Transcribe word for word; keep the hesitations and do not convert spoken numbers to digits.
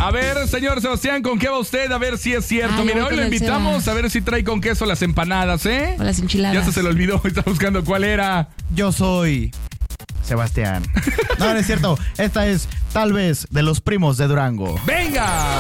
A ver, señor Sebastián, ¿con qué va usted? A ver si es cierto. Ay, Mire, voy hoy con lo el invitamos Seba. a ver si trae con queso las empanadas, ¿eh? O las enchiladas. Ya se, se le olvidó, está buscando cuál era. Yo soy Sebastián. No, no es cierto. Esta es Tal vez de los Primos de Durango. ¡Venga!